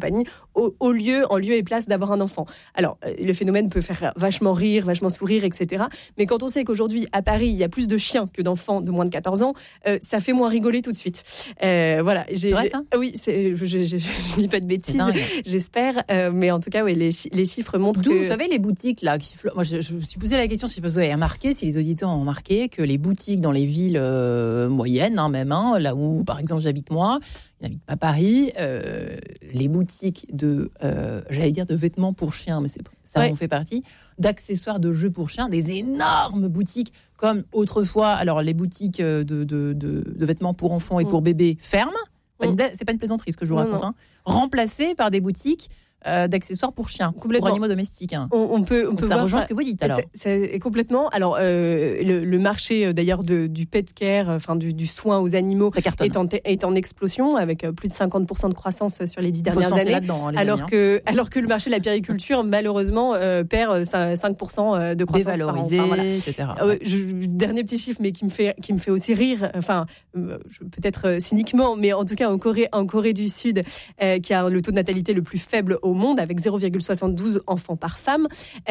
compagnie, en lieu et place d'avoir un enfant. Alors, le phénomène peut faire vachement rire, vachement sourire, etc. Mais quand on sait qu'aujourd'hui, à Paris, il y a plus de chiens que d'enfants de moins de 14 ans, ça fait moins rigoler tout de suite. Voilà. C'est vrai, ça ? Oui, je dis pas de bêtises, j'espère. Mais en tout cas, oui, les chiffres montrent que... Vous savez, les boutiques, là, moi, je me suis posé la question, si vous avez remarqué, si les auditeurs ont remarqué, que les boutiques dans les villes moyennes, là où, par exemple, j'habite moi, je n'habite pas Paris, les boutiques de vêtements pour chiens, mais ça en fait partie, d'accessoires de jeux pour chiens, des énormes boutiques, comme autrefois, alors les boutiques de vêtements pour enfants et pour bébés ferment, c'est pas une plaisanterie ce que je vous raconte, remplacées par des boutiques d'accessoires pour chiens, pour animaux domestiques. On peut ça rejoint ce que vous dites alors. C'est complètement. Alors le marché d'ailleurs du pet care, enfin du soin aux animaux est en explosion avec plus de 50% de croissance sur les 10 dernières années. Alors que le marché de la périculture malheureusement perd 5% de croissance par an. Etc. Dernier petit chiffre, mais qui me fait aussi rire. Enfin peut-être cyniquement, mais en tout cas en Corée du Sud, qui a le taux de natalité le plus faible au monde, avec 0,72 enfants par femme,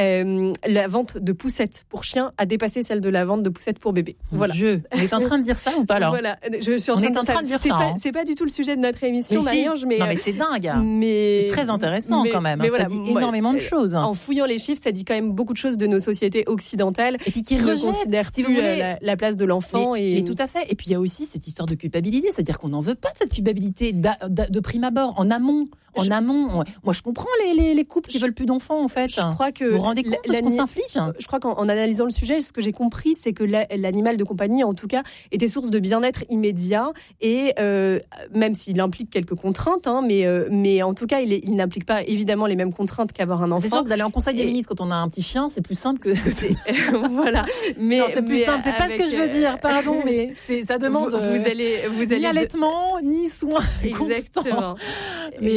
la vente de poussettes pour chiens a dépassé celle de la vente de poussettes pour bébés. Voilà. On est en train de dire ça ou pas alors ? Voilà, je suis en train de dire ça. C'est pas du tout le sujet de notre émission, Marie-Ange, mais c'est dingue. C'est très intéressant quand même. Ça dit énormément de choses. En fouillant les chiffres, ça dit quand même beaucoup de choses de nos sociétés occidentales et puis qui ne considèrent plus la place de l'enfant. Mais tout à fait. Et puis il y a aussi cette histoire de culpabilité, c'est-à-dire qu'on n'en veut pas de cette culpabilité de prime abord, en amont. Moi je comprends les couples qui veulent plus d'enfants en fait. Je crois que vous vous rendez compte de ce qu'on s'inflige ? Je crois qu'en analysant le sujet, ce que j'ai compris, c'est que l'animal de compagnie, en tout cas, était source de bien-être immédiat et même s'il implique quelques contraintes, mais en tout cas, il n'implique pas évidemment les mêmes contraintes qu'avoir un enfant. C'est sûr que d'aller en conseil des ministres quand on a un petit chien, c'est plus simple que. Voilà. Mais non, c'est plus simple. C'est pas ce que je veux dire. Pardon, mais ça demande. Vous allez ni allaitement ni soins. Exactement. Mais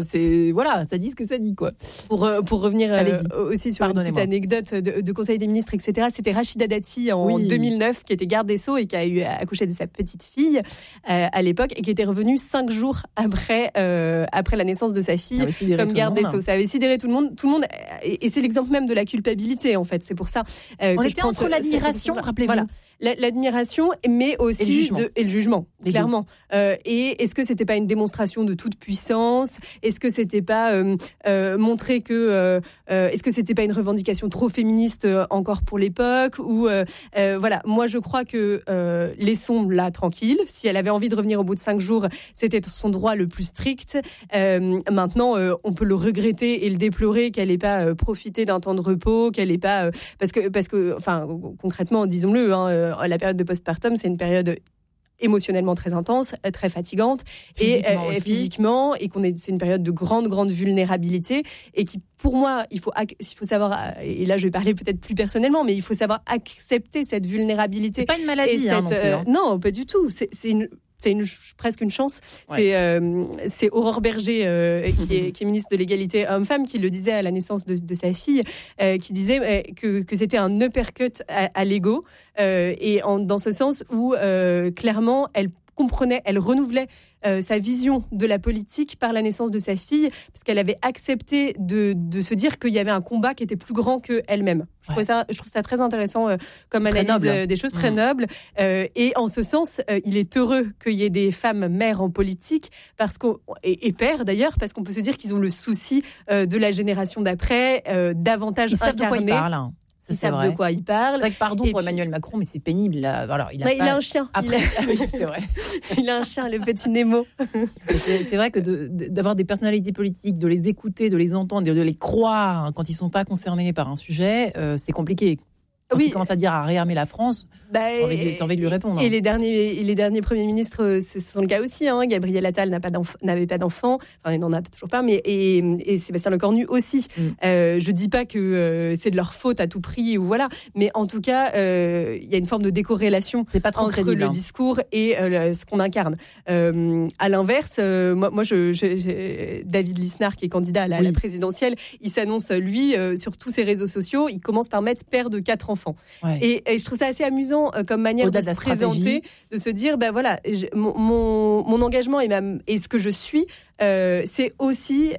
ça dit ce que ça dit quoi. Pour revenir aussi sur une petite anecdote de Conseil des ministres, etc. C'était Rachida Dati en 2009 qui était garde des Sceaux et qui a accouché de sa petite fille à l'époque et qui était revenue 5 jours après la naissance de sa fille comme garde des Sceaux. Ça avait sidéré tout le monde et c'est l'exemple même de la culpabilité en fait. C'est pour ça. On était entre l'admiration, rappelez-vous. Voilà. L'admiration, mais aussi le jugement, clairement. Et est-ce que c'était pas une démonstration de toute puissance ? Est-ce que c'était pas montrer que est-ce que c'était pas une revendication trop féministe encore pour l'époque ? Ou voilà, moi je crois que laissons-la tranquille. Si elle avait envie de revenir au bout de 5 jours, c'était son droit le plus strict. Maintenant, on peut le regretter et le déplorer qu'elle n'ait pas profité d'un temps de repos, qu'elle n'ait pas parce que enfin concrètement, disons-le. La période de postpartum, c'est une période émotionnellement très intense, très fatigante physiquement et c'est une période de grande vulnérabilité et qui pour moi il faut savoir, et là je vais parler peut-être plus personnellement, mais il faut savoir accepter cette vulnérabilité. C'est pas une maladie non plus, non, pas du tout, c'est presque une chance. C'est Aurore Berger, qui est ministre de l'égalité homme-femme, qui le disait à la naissance de sa fille, qui disait que c'était un uppercut à l'ego, et dans ce sens où clairement elle comprenait, elle renouvelait sa vision de la politique par la naissance de sa fille, parce qu'elle avait accepté de se dire qu'il y avait un combat qui était plus grand qu'elle-même. Je trouve ça très intéressant comme analyse des choses, très noble. Et en ce sens, il est heureux qu'il y ait des femmes mères en politique, et pères d'ailleurs, parce qu'on peut se dire qu'ils ont le souci de la génération d'après, davantage incarné. Ils savent de quoi ils parlent. Ils savent de quoi ils parlent. C'est vrai que pardon pour Emmanuel Macron, mais c'est pénible. Alors, il a un chien. C'est vrai. Il a un chien, le petit Nemo. C'est vrai que d'avoir des personnalités politiques, de les écouter, de les entendre, de les croire quand ils ne sont pas concernés par un sujet, c'est compliqué. Quand il commence à dire à réarmer la France, t'as envie de lui répondre. Et les derniers premiers ministres, ce sont le cas aussi. Gabriel Attal n'avait pas d'enfant, enfin il n'en a toujours pas, mais et Sébastien Lecornu aussi. Je dis pas que c'est de leur faute à tout prix ou voilà, mais en tout cas il y a une forme de décorrélation entre crédible, le discours et ce qu'on incarne. À l'inverse, moi David Lisnard qui est candidat à la présidentielle, il s'annonce lui sur tous ses réseaux sociaux, il commence par mettre père de 4 enfants. Et je trouve ça assez amusant comme manière de se présenter, de se dire voilà, mon engagement et ce que je suis, c'est aussi